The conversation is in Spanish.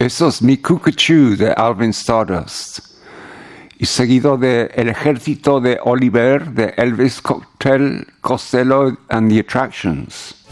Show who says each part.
Speaker 1: Eso es Mi Cuckoo de Alvin Stardust. Y seguido de El Ejército de Oliver de Elvis Costello and the Attractions.